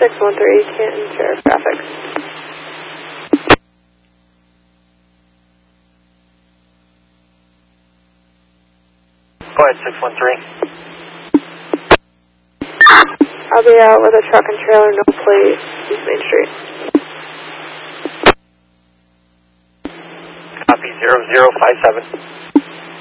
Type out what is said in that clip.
613 Canton Sheriff Traffic. Go ahead, 613. I'll be out with a truck and trailer, no plate, East Main Street. Copy 0057.